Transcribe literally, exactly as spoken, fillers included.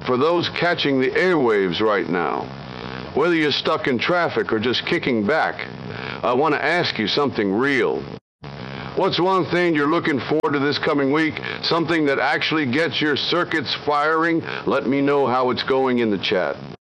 For those catching the airwaves right now, whether you're stuck in traffic or just kicking back, I want to ask you something real. What's one thing you're looking forward to this coming week? Something that actually gets your circuits firing? Let me know how it's going in the chat.